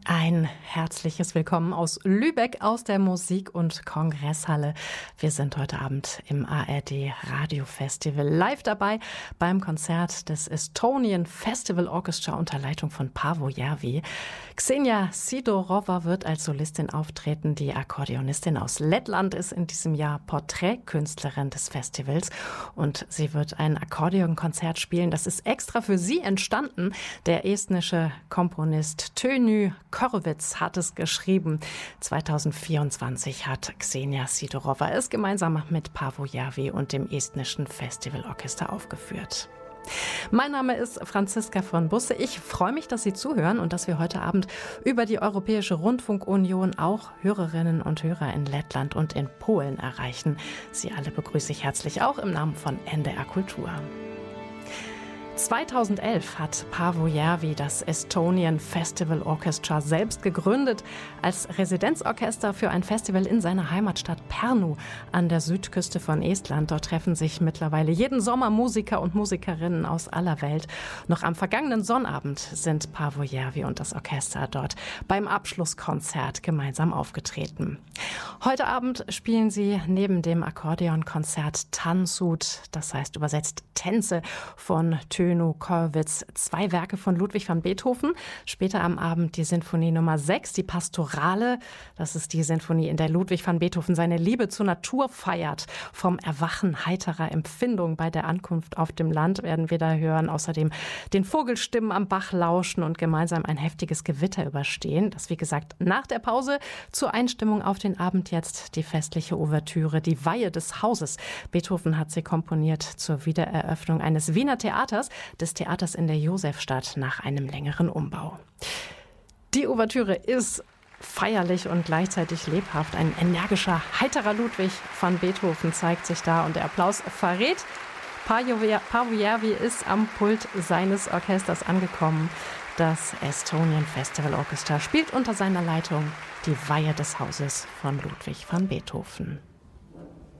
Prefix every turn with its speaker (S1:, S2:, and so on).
S1: Ein herzliches Willkommen aus Lübeck aus der Musik- und Kongresshalle. Wir sind heute Abend im ARD Radio Festival live dabei beim Konzert des Estonian Festival Orchestra unter Leitung von Paavo Järvi. Xenia Sidorova wird als Solistin auftreten. Die Akkordeonistin aus Lettland ist in diesem Jahr Porträtkünstlerin des Festivals und sie wird ein Akkordeonkonzert spielen. Das ist extra für sie entstanden. Der estnische Komponist Tönu Körwitz hat es geschrieben. 2024 hat Xenia Sidorova es gemeinsam mit Paavo Järvi und dem estnischen Festivalorchester aufgeführt. Mein Name ist Franziska von Busse. Ich freue mich, dass Sie zuhören und dass wir heute Abend über die Europäische Rundfunkunion auch Hörerinnen und Hörer in Lettland und in Polen erreichen. Sie alle begrüße ich herzlich auch im Namen von NDR Kultur. 2011 hat Paavo Järvi das Estonian Festival Orchestra selbst gegründet als Residenzorchester für ein Festival in seiner Heimatstadt Pärnu an der Südküste von Estland. Dort treffen sich mittlerweile jeden Sommer Musiker und Musikerinnen aus aller Welt. Noch am vergangenen Sonnabend sind Paavo Järvi und das Orchester dort beim Abschlusskonzert gemeinsam aufgetreten. Heute Abend spielen sie neben dem Akkordeonkonzert Tansut, das heißt übersetzt Tänze von Tönu Körwitz, 2 Werke von Ludwig van Beethoven. Später am Abend die Sinfonie Nummer 6, die Pastorale. Das ist die Sinfonie, in der Ludwig van Beethoven seine Liebe zur Natur feiert. Vom Erwachen heiterer Empfindung bei der Ankunft auf dem Land werden wir da hören. Außerdem den Vogelstimmen am Bach lauschen und gemeinsam ein heftiges Gewitter überstehen. Das, wie gesagt, nach der Pause zur Einstimmung auf den Abend jetzt die festliche Ouvertüre, die Weihe des Hauses. Beethoven hat sie komponiert zur Wiedereröffnung eines Wiener Theaters, des Theaters in der Josefstadt nach einem längeren Umbau. Die Ouvertüre ist feierlich und gleichzeitig lebhaft. Ein energischer, heiterer Ludwig van Beethoven zeigt sich da und der Applaus verrät, Paavo Järvi ist am Pult seines Orchesters angekommen. Das Estonian Festival Orchestra spielt unter seiner Leitung die Weihe des Hauses von Ludwig van Beethoven.